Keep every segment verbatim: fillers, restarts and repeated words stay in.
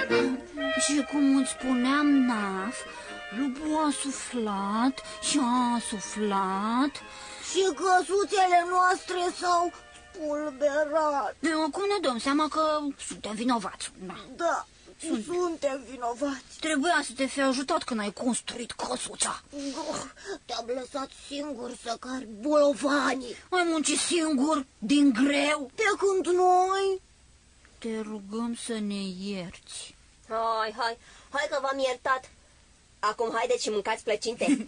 Și cum îți spuneam, Naf, lupul a suflat și a suflat. Și căsuțele noastre s-au spulberat. Acum ne dăm seama că suntem vinovați. Da, Da, Sunt... suntem vinovați. Trebuia să te fi ajutat când ai construit căsuța. Oh, te-am lăsat singur să cari bolovanii. Ai muncit singur, din greu. Pe când noi... Te rugăm să ne ierți. Hai, hai, hai că v-am iertat. Acum haideți și mâncați plăcinte.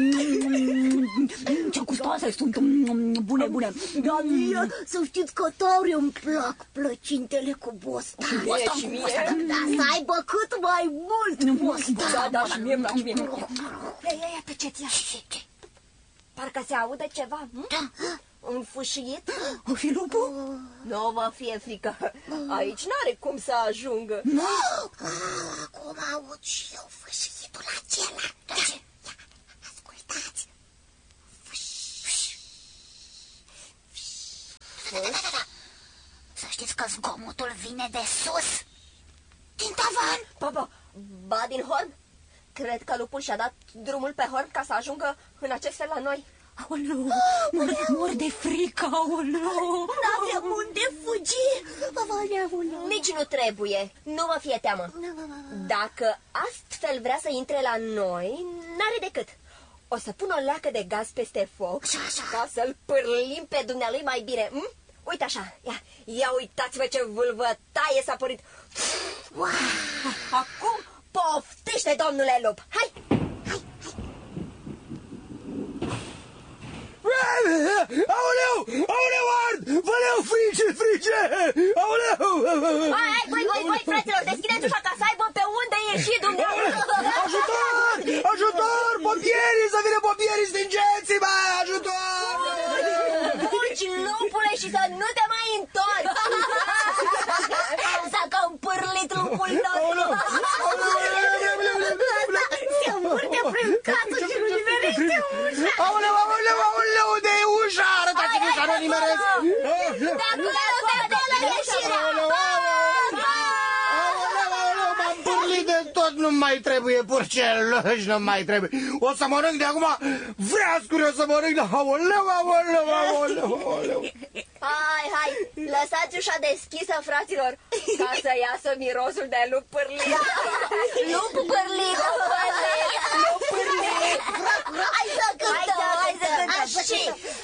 Ce gustoase sunt, bune, bune. Da, mie, să știți că tare îmi plac plăcintele cu bostan. Mie și mie. Da, să aibă cât mai mult bostan. Da, da, și mie îmi place, mie îmi place. Ia, ia, ia, tăceți, ia. Parcă se aude ceva. Da. Un fâșiet? O fi lupul? Nu vă fie frică. Aici n-are cum să ajungă. Acum aud și eu fâșietul acela. Da, ce? Ascultați. Să știți că zgomotul vine de sus. Din tavan. Ba, ba, ba din horn? Cred că lupul și-a dat drumul pe horn ca să ajungă în acest fel la noi. Aoleu, mor, mor de frică, aoleu. N-avem unde fugi. Nici nu trebuie, nu vă fie teamă. Dacă astfel vrea să intre la noi, n-are decât. O să pun o leacă de gaz peste foc ca să-l pârlim pe dumnealui mai bine. Hm? Uite așa, ia, ia uitați-vă ce vâlvă taie s-a părit. Acum poftește, domnule lup. Hai! Aoleu! Aoleu, ard! Văleu, frice, frice! Aoleu! Hai, hai, voi, voi, voi, fraților, deschideți ușa ca să aibă pe unde ieși dumneavoastră! Ajutor! Ajutor! Pompierii! Să vină pompierii, stingeți-mă! Ajutor! Fugi, lupule, și să nu te mai întorci! S-a cam pârlit lupul nostru! Se învârte prin casă și nu nimerește ușa. Aoleu, aoleu, aoleu, unde e ușa? Arătați-mi ușa, nu nimeresc! De acolo, de acolo, ieșirea! M-am pârlit de tot, nu mai trebuie purceluși, nu mai trebuie. O să mănânc de acum vreascuri, o să mănânc de... Aoleu, aoleu, aoleu, aoleu. Hai, hai, lăsați ușa deschisă, fraților, ca să iasă mirosul de lup pârlit. Lup pârlit, lup pârlit. Hai să cântăm, Hai să cântăm. Hai să cântăm.